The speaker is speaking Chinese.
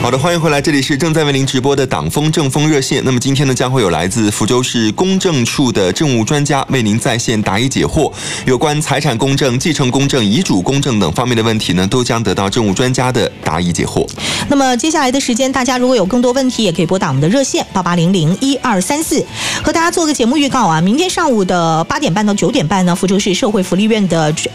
好的，欢迎回来，这里是正在为您直播的党风政风热线。那么今天呢，将会有来自福州市公证处的政务专家为您在线答疑解惑。有关财产公证、继承公证、遗嘱公证等方面的问题呢，都将得到政务专家的答疑解惑。 那么接下来的时间，大家如果有更多问题，也可以拨打我们的热线88001234，和大家做个节目预告啊。明天上午的8点半到9点半呢，福州市社会福利院的